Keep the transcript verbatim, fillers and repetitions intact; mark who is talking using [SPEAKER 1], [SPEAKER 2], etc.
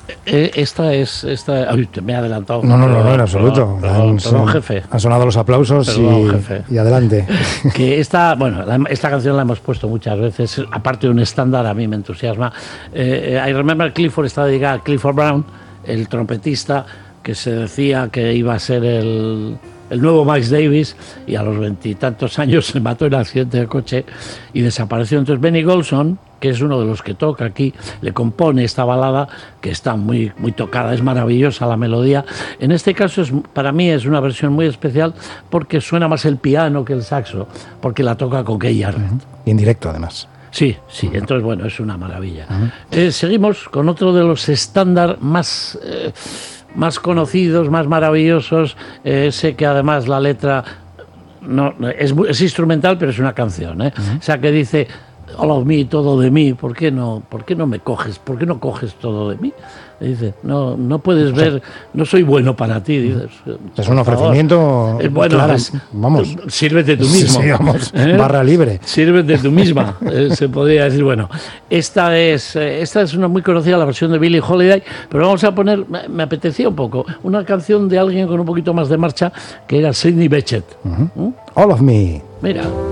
[SPEAKER 1] Eh, esta es... Esta, uy, me he adelantado.
[SPEAKER 2] No, no, no, no en absoluto.
[SPEAKER 1] Perdón, perdón,
[SPEAKER 2] han,
[SPEAKER 1] perdón, jefe.
[SPEAKER 2] Han sonado los aplausos
[SPEAKER 1] Perdón,
[SPEAKER 2] y,
[SPEAKER 1] jefe.
[SPEAKER 2] y adelante.
[SPEAKER 1] Que esta, bueno, la, esta canción la hemos puesto muchas veces, aparte de un estándar, a mí me entusiasma. Eh, I Remember Clifford está dedicada a Clifford Brown, el trompetista que se decía que iba a ser el... el nuevo Miles Davis, y a los veintitantos años se mató en un accidente de coche y desapareció. Entonces Benny Golson, que es uno de los que toca aquí, le compone esta balada que está muy, muy tocada, es maravillosa la melodía. En este caso es, para mí es una versión muy especial porque suena más el piano que el saxo, porque la toca con Keith Jarrett.
[SPEAKER 2] Uh-huh. Y en directo además.
[SPEAKER 1] Sí, sí, entonces bueno, es una maravilla. Uh-huh. Eh, seguimos con otro de los estándar más... Eh, más conocidos, más maravillosos, eh, ese que además la letra no es, es instrumental, pero es una canción, ¿eh? Uh-huh. O sea, que dice all of me, todo de mí, ¿por qué no, por qué no me coges? ¿Por qué no coges todo de mí? Dice, no, no puedes ver, no soy bueno para ti. Dices,
[SPEAKER 2] es un ofrecimiento.
[SPEAKER 1] Eh, bueno,
[SPEAKER 2] claro,
[SPEAKER 1] es,
[SPEAKER 2] vamos.
[SPEAKER 1] Sírvete tú mismo.
[SPEAKER 2] Sí, vamos,
[SPEAKER 1] ¿eh?
[SPEAKER 2] Barra libre.
[SPEAKER 1] Sírvete tú misma, eh, se podría decir. Bueno, esta es, eh, esta es una muy conocida, la versión de Billie Holiday, pero vamos a poner, me, me apetecía un poco, una canción de alguien con un poquito más de marcha, que era Sidney Bechet.
[SPEAKER 2] Uh-huh. ¿Mm? All of Me.
[SPEAKER 1] Mira.